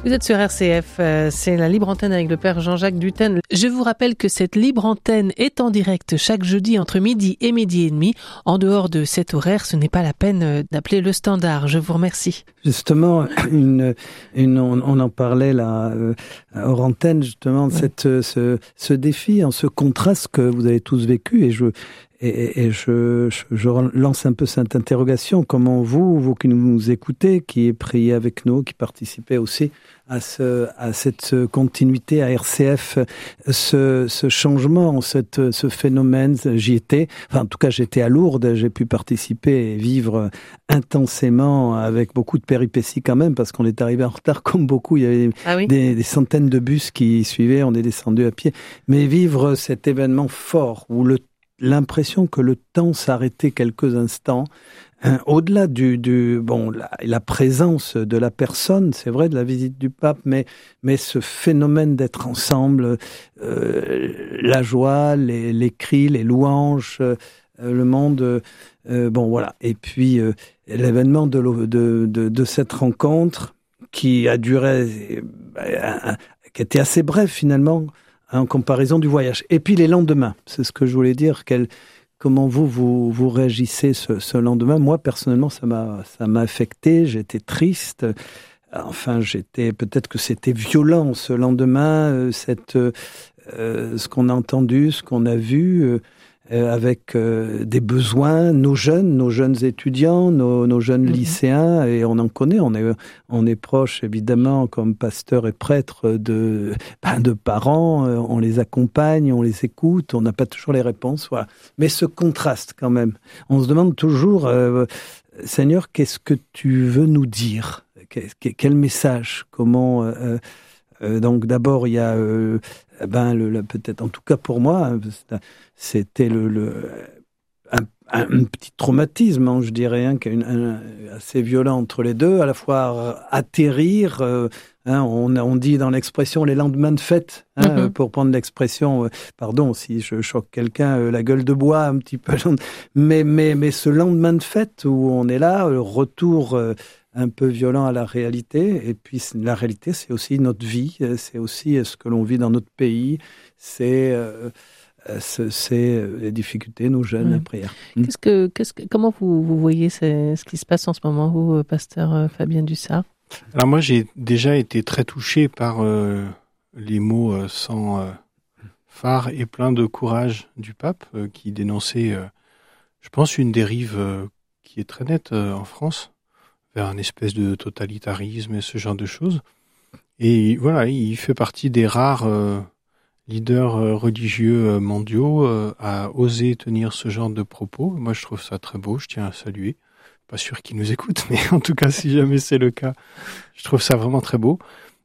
Vous êtes sur RCF, c'est la Libre Antenne avec le Père Jean-Jacques Dutène. Je vous rappelle que cette Libre Antenne est en direct chaque jeudi entre midi et midi et demi. En dehors de cet horaire, ce n'est pas la peine d'appeler le standard. Je vous remercie. Justement, on en parlait là, hors antenne, justement, ce défi, ce contraste que vous avez tous vécu, et je lance un peu cette interrogation. Comment vous qui nous écoutez, qui priez avec nous, qui participez aussi à cette continuité à RCF, ce changement, ce phénomène, j'y étais. Enfin, en tout cas, j'étais à Lourdes, j'ai pu participer et vivre intensément avec beaucoup de péripéties quand même, parce qu'on est arrivé en retard comme beaucoup. Il y avait des centaines de bus qui suivaient, on est descendu à pied. Mais vivre cet événement fort où l'impression que le temps s'arrêtait quelques instants, au-delà la présence de la personne, c'est vrai, de la visite du pape, mais ce phénomène d'être ensemble, la joie, les cris, les louanges, le monde, voilà. Et puis l'événement de cette rencontre qui a duré, qui était assez bref finalement, en comparaison du voyage. Et puis les lendemains, c'est ce que je voulais dire. Comment vous réagissez ce lendemain? Moi, personnellement, ça m'a affecté. J'étais triste. Enfin, peut-être que c'était violent ce lendemain, ce qu'on a entendu, ce qu'on a vu, avec des besoins, nos jeunes étudiants, nos jeunes lycéens, et on en connaît, on est proche évidemment comme pasteur et prêtre de parents, on les accompagne, on les écoute, on n'a pas toujours les réponses, voilà. Mais ce contraste quand même, on se demande toujours, Seigneur, qu'est-ce que tu veux nous dire? Quel message? Comment donc d'abord il y a peut-être, en tout cas pour moi, c'était un petit traumatisme, je dirais, assez violent entre les deux, à la fois atterrir, on dit dans l'expression les lendemains de fête, pour prendre l'expression, pardon si je choque quelqu'un, la gueule de bois un petit peu, mais ce lendemain de fête où on est là, le retour un peu violent à la réalité, et puis la réalité c'est aussi notre vie, c'est aussi ce que l'on vit dans notre pays, c'est les difficultés, nos jeunes, la prière. Comment vous voyez ce qui se passe en ce moment, vous, pasteur Fabien Dussart? Alors moi, j'ai déjà été très touché par les mots sans phare et plein de courage du pape, qui dénonçait, je pense, une dérive qui est très nette en France, vers une espèce de totalitarisme et ce genre de choses. Et voilà, il fait partie des rares leaders religieux mondiaux à oser tenir ce genre de propos. Moi, je trouve ça très beau, je tiens à saluer. Pas sûr qu'ils nous écoutent, mais en tout cas, si jamais c'est le cas, je trouve ça vraiment très beau.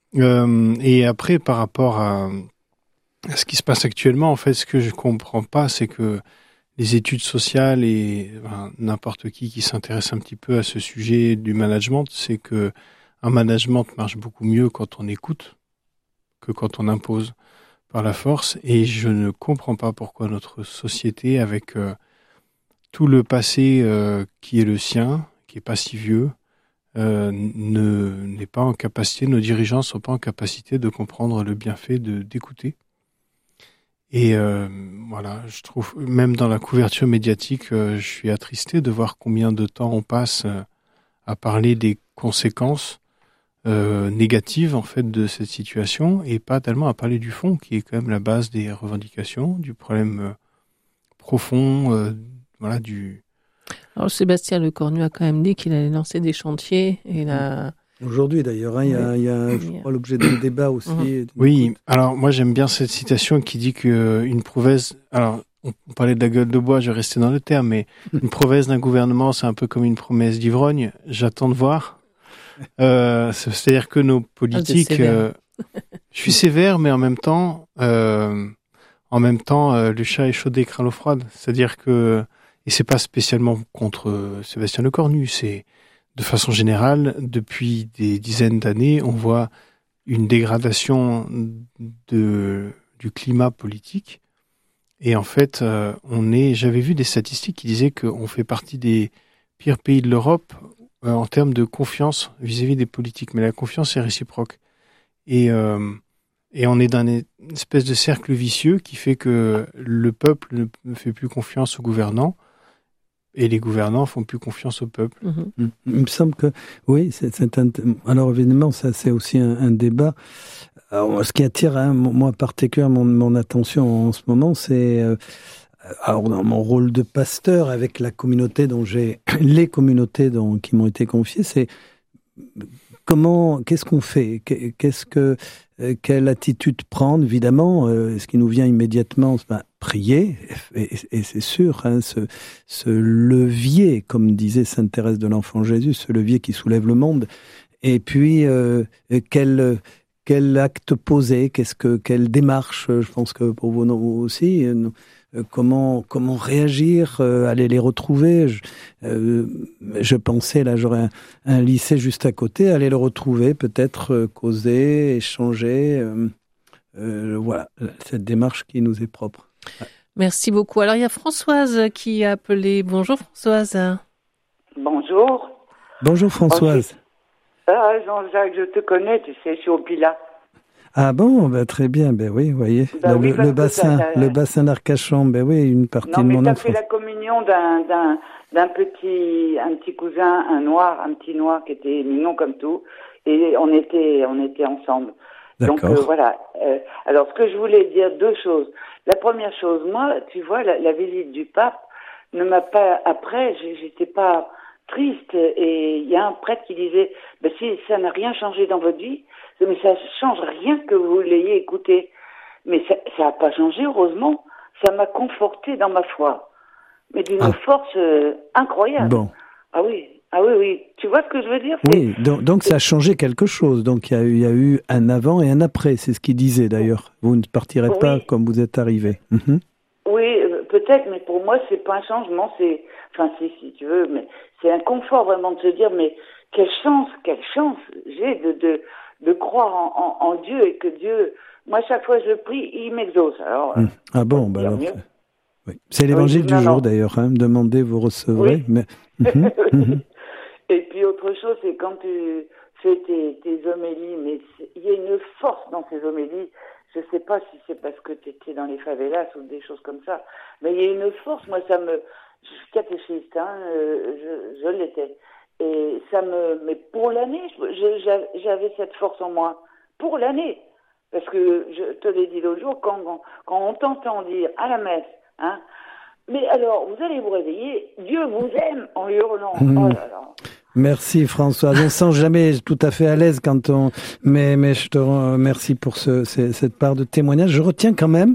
Et après, par rapport à ce qui se passe actuellement, en fait, ce que je comprends pas, c'est que les études sociales et n'importe qui s'intéresse un petit peu à ce sujet du management, c'est que un management marche beaucoup mieux quand on écoute que quand on impose par la force. Et je ne comprends pas pourquoi notre société, avec tout le passé qui est le sien, qui est pas si vieux, n'est pas en capacité, nos dirigeants sont pas en capacité de comprendre le bienfait d'écouter. Et voilà, je trouve, même dans la couverture médiatique, je suis attristé de voir combien de temps on passe à parler des conséquences négatives en fait de cette situation, et pas tellement à parler du fond, qui est quand même la base des revendications, du problème profond, voilà, du... Alors Sébastien Lecornu a quand même dit qu'il allait lancer des chantiers, et là... Aujourd'hui d'ailleurs, il y a je crois, l'objet d'un débat aussi. Oui, alors moi j'aime bien cette citation qui dit qu'une promesse, alors on parlait de la gueule de bois, je vais rester dans le terme, mais une promesse d'un gouvernement, c'est un peu comme une promesse d'ivrogne, j'attends de voir. C'est-à-dire que nos politiques, je suis sévère, mais en même temps, le chat est chaudé, craint l'eau froide. C'est-à-dire que, et c'est pas spécialement contre Sébastien Lecornu, c'est de façon générale, depuis des dizaines d'années, on voit une dégradation du climat politique. Et en fait, j'avais vu des statistiques qui disaient qu'on fait partie des pires pays de l'Europe en termes de confiance vis-à-vis des politiques. Mais la confiance est réciproque. et on est dans une espèce de cercle vicieux qui fait que le peuple ne fait plus confiance aux gouvernants et les gouvernants font plus confiance au peuple. Il me semble que oui, alors évidemment ça c'est aussi un débat. Alors, ce qui attire moi particulièrement mon attention en ce moment, c'est alors dans mon rôle de pasteur avec la communauté les communautés qui m'ont été confiées, c'est qu'est-ce qu'on fait, quelle attitude prendre, évidemment, ce qui nous vient immédiatement, prier, et c'est sûr, ce levier, comme disait Sainte Thérèse de l'Enfant Jésus, ce levier qui soulève le monde, et puis quel acte poser, quelle démarche, je pense que pour vous aussi, comment réagir, aller les retrouver. Je pensais, là, j'aurais un lycée juste à côté, aller le retrouver, peut-être causer, échanger. Voilà, cette démarche qui nous est propre. Ouais. Merci beaucoup. Alors, il y a Françoise qui a appelé. Bonjour Françoise. Bonjour. Bonjour Françoise. Jean-Jacques, je te connais, tu sais, je suis au Pilat. Ah bon, très bien, oui, vous voyez, le bassin d'Arcachon, oui, une partie de mon enfance. Non, mais t'as fait la communion d'un petit cousin, un petit noir qui était mignon comme tout, et on était ensemble. D'accord. Donc voilà. Alors ce que je voulais dire, deux choses. La première chose, moi, tu vois, la visite du pape ne m'a pas. Après, j'étais pas triste, et il y a un prêtre qui disait, si ça n'a rien changé dans votre vie, mais ça change rien que vous l'ayez écouté. Mais ça n'a pas changé, heureusement. Ça m'a conforté dans ma foi. Mais d'une force incroyable. Bon. Ah oui. Tu vois ce que je veux dire? Oui, donc ça a changé quelque chose. Donc il y a eu un avant et un après. C'est ce qu'il disait d'ailleurs. Vous ne partirez pas comme vous êtes arrivé. Oui, peut-être, mais pour moi, c'est pas un changement. Si tu veux, mais c'est un confort vraiment de se dire, mais quelle chance j'ai de croire en Dieu, et que Dieu, moi chaque fois je prie, il m'exauce. Alors, ah bon, alors oui. C'est l'évangile du jour d'ailleurs, demandez, vous recevrez. Oui. Mais... Et puis autre chose, c'est quand tu fais tes homélies, mais il y a une force dans ces homélies. Je sais pas si c'est parce que tu étais dans les favelas ou des choses comme ça, mais il y a une force. Moi, je suis catéchiste, je l'étais. Et mais pour l'année, j'avais cette force en moi. Pour l'année. Parce que, je te l'ai dit l'autre jour, quand on t'entend dire à la messe, mais alors, vous allez vous réveiller, Dieu vous aime, en hurlant. Oh là là. Merci Françoise. On ne sent jamais tout à fait à l'aise quand mais je te remercie pour cette part de témoignage. Je retiens quand même,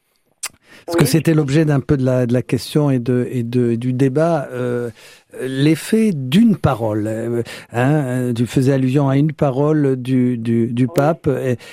parce que c'était l'objet d'un peu de la question et du débat, l'effet d'une parole. Tu faisais allusion à une parole du pape,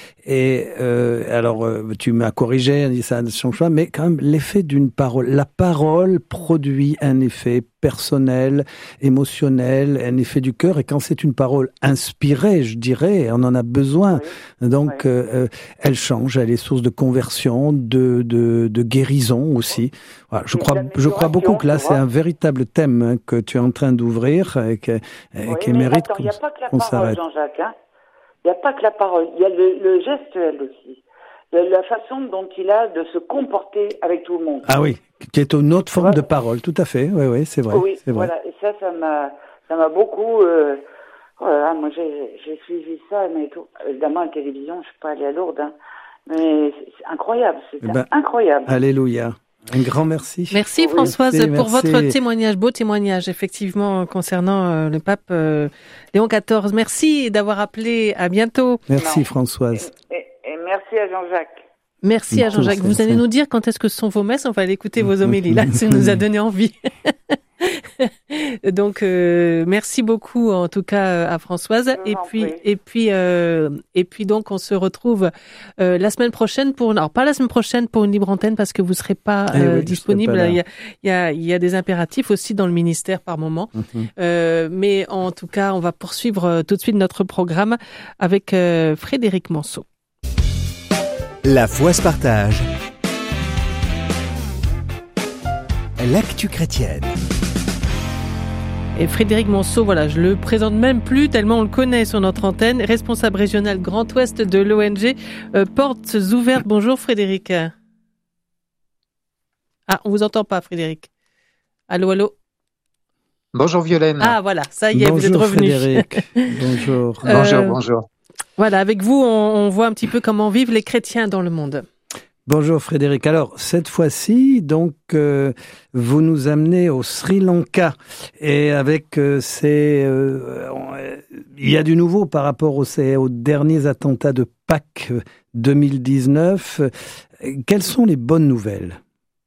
alors tu m'as corrigé, dit ça son choix, mais quand même l'effet d'une parole. La parole produit un effet personnel, émotionnel, un effet du cœur, et quand c'est une parole inspirée, je dirais, on en a besoin. Donc elle change, elle est source de conversion, de guérison aussi. Voilà, je crois beaucoup que là c'est un véritable thème que tu es en train d'ouvrir et qui mérite qu'on s'arrête. Jean-Jacques, il n'y a pas que la parole, il y a le gestuel aussi. La façon dont il a de se comporter avec tout le monde. Ah oui, qui est une autre forme de parole, tout à fait. Oui, c'est vrai. Oui, c'est vrai. Voilà. Et ça m'a beaucoup. Voilà, moi j'ai suivi ça, mais tout. Évidemment, à la télévision, je suis pas allée à Lourdes, mais c'est incroyable, incroyable. Alléluia. Un grand merci. Merci Françoise pour votre témoignage, beau témoignage effectivement concernant le pape Léon XIV. Merci d'avoir appelé, à bientôt. Merci Françoise. Et merci à Jean-Jacques. Merci à Jean-Jacques. Vous allez nous dire quand est-ce que sont vos messes, on va aller écouter vos homélies. Là, ça nous a donné envie. Donc merci beaucoup en tout cas à Françoise, et puis donc on se retrouve la semaine prochaine pas la semaine prochaine pour une libre antenne parce que vous serez pas disponible. Il y a des impératifs aussi dans le ministère par moment. Mais en tout cas, on va poursuivre tout de suite notre programme avec Frédéric Manceau. La foi se partage. L'actu chrétienne. Et Frédéric Monceau, voilà, je le présente même plus tellement on le connaît sur notre antenne, responsable régional Grand Ouest de l'ONG Portes Ouvertes. Bonjour Frédéric. Ah, on vous entend pas Frédéric. Allô, allô. Bonjour Violaine. Ah voilà, ça y est, bonjour, vous êtes revenu. Frédéric. Bonjour. Bonjour. Voilà, avec vous, on voit un petit peu comment vivent les chrétiens dans le monde. Bonjour Frédéric. Alors cette fois-ci, donc vous nous amenez au Sri Lanka et avec il y a du nouveau par rapport aux derniers attentats de Pâques 2019. Quelles sont les bonnes nouvelles ?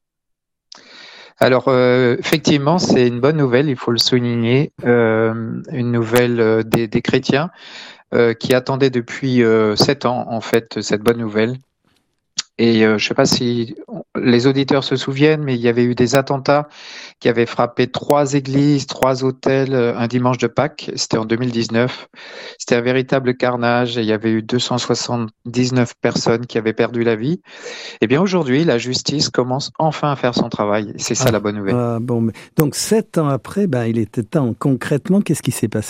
Alors effectivement, c'est une bonne nouvelle, il faut le souligner, une nouvelle des chrétiens qui attendaient depuis 7 ans en fait cette bonne nouvelle. Et je ne sais pas si les auditeurs se souviennent, mais il y avait eu des attentats qui avaient frappé 3 églises, 3 hôtels un dimanche de Pâques. C'était en 2019. C'était un véritable carnage et il y avait eu 279 personnes qui avaient perdu la vie. Eh bien aujourd'hui, la justice commence enfin à faire son travail. C'est ça la bonne nouvelle. Donc 7 ans après, il était temps. Concrètement, qu'est-ce qui s'est passé ?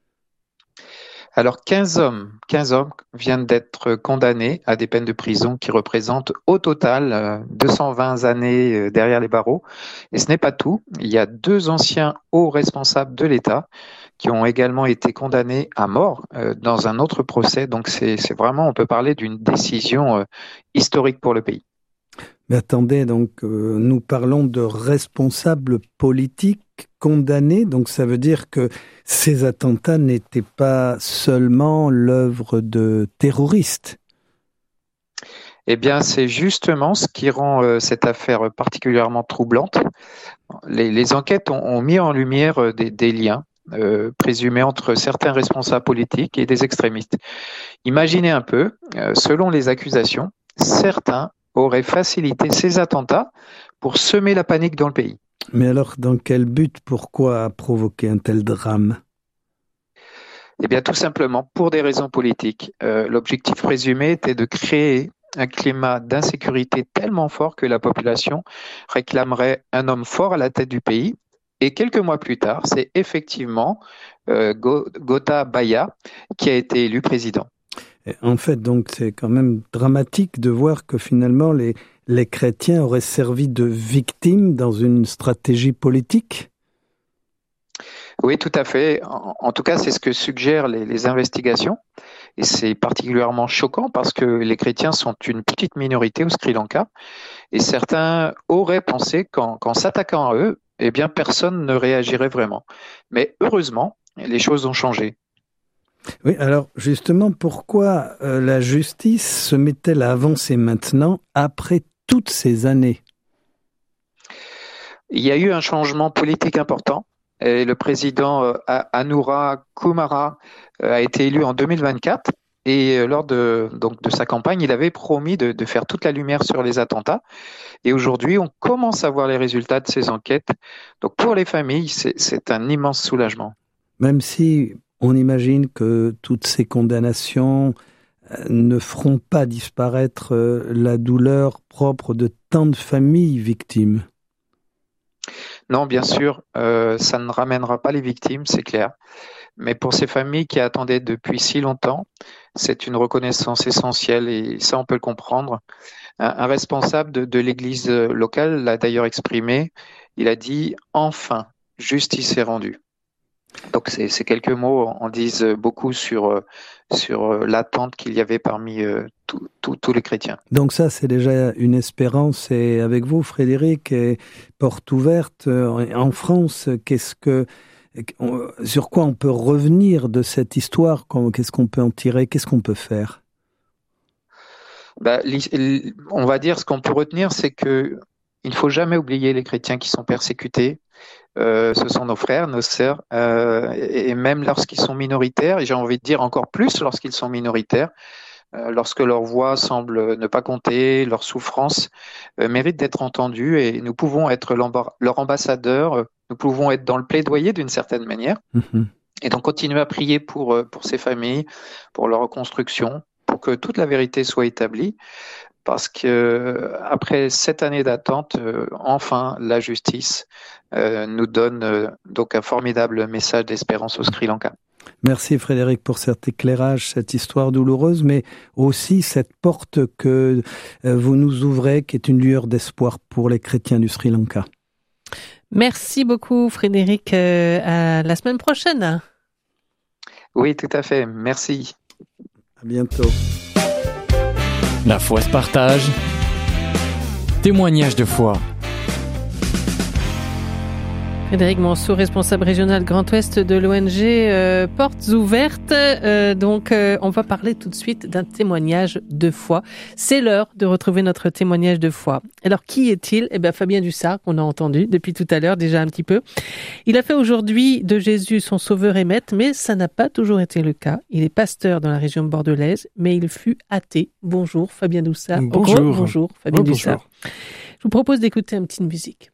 Alors 15 hommes viennent d'être condamnés à des peines de prison qui représentent au total 220 années derrière les barreaux. Et ce n'est pas tout. Il y a 2 anciens hauts responsables de l'État qui ont également été condamnés à mort dans un autre procès. Donc c'est vraiment, on peut parler d'une décision historique pour le pays. Mais attendez, donc nous parlons de responsables politiques condamnés, donc ça veut dire que ces attentats n'étaient pas seulement l'œuvre de terroristes. Eh bien, c'est justement ce qui rend cette affaire particulièrement troublante. Les enquêtes ont mis en lumière des liens présumés entre certains responsables politiques et des extrémistes. Imaginez un peu, selon les accusations, certains auraient facilité ces attentats pour semer la panique dans le pays. Mais alors, dans quel but, pourquoi provoquer un tel drame ? Eh bien, tout simplement pour des raisons politiques. L'objectif présumé était de créer un climat d'insécurité tellement fort que la population réclamerait un homme fort à la tête du pays. Et quelques mois plus tard, c'est effectivement Gotabaya qui a été élu président. En fait, donc, c'est quand même dramatique de voir que finalement, les chrétiens auraient servi de victimes dans une stratégie politique. Oui, tout à fait. En tout cas, c'est ce que suggèrent les investigations. Et c'est particulièrement choquant parce que les chrétiens sont une petite minorité au Sri Lanka. Et certains auraient pensé qu'en s'attaquant à eux, eh bien, personne ne réagirait vraiment. Mais heureusement, les choses ont changé. Oui, alors justement, pourquoi la justice se met-elle à avancer maintenant, après toutes ces années ? Il y a eu un changement politique important. Et le président Anura Kumara a été élu en 2024. Et lors de sa campagne, il avait promis de faire toute la lumière sur les attentats. Et aujourd'hui, on commence à voir les résultats de ces enquêtes. Donc pour les familles, c'est un immense soulagement. Même si on imagine que toutes ces condamnations ne feront pas disparaître la douleur propre de tant de familles victimes. Non, bien sûr, ça ne ramènera pas les victimes, c'est clair. Mais pour ces familles qui attendaient depuis si longtemps, c'est une reconnaissance essentielle et ça, on peut le comprendre. Un responsable de l'église locale l'a d'ailleurs exprimé. Il a dit « Enfin, justice est rendue ». Donc ces quelques mots en disent beaucoup sur l'attente qu'il y avait parmi tous les chrétiens. Donc ça, c'est déjà une espérance. Et avec vous, Frédéric, et Portes Ouvertes, en France, sur quoi on peut revenir de cette histoire ? Qu'est-ce qu'on peut en tirer ? Qu'est-ce qu'on peut faire ? On va dire ce qu'on peut retenir, c'est que il ne faut jamais oublier les chrétiens qui sont persécutés. Ce sont nos frères, nos sœurs, et même lorsqu'ils sont minoritaires, et j'ai envie de dire encore plus lorsqu'ils sont minoritaires, lorsque leur voix semble ne pas compter, leur souffrance mérite d'être entendue, et nous pouvons être leur ambassadeur, nous pouvons être dans le plaidoyer d'une certaine manière, et donc continuer à prier pour ces familles, pour leur reconstruction, pour que toute la vérité soit établie. parce que après 7 années d'attente, enfin la justice nous donne donc un formidable message d'espérance au Sri Lanka. Merci Frédéric pour cet éclairage, cette histoire douloureuse, mais aussi cette porte que vous nous ouvrez, qui est une lueur d'espoir pour les chrétiens du Sri Lanka. Merci beaucoup Frédéric, à la semaine prochaine. Oui, tout à fait, merci. À bientôt. La foi se partage. Témoignage de foi. Frédéric Mansour, responsable régional Grand Ouest de l'ONG Portes Ouvertes. On va parler tout de suite d'un témoignage de foi. C'est l'heure de retrouver notre témoignage de foi. Alors, qui est-il ? Fabien Dussart, qu'on a entendu depuis tout à l'heure, déjà un petit peu. Il a fait aujourd'hui de Jésus son sauveur et maître, mais ça n'a pas toujours été le cas. Il est pasteur dans la région bordelaise, mais il fut athée. Bonjour, Fabien Dussart. Bonjour. Bonjour, Fabien Dussart. Je vous propose d'écouter une petite musique.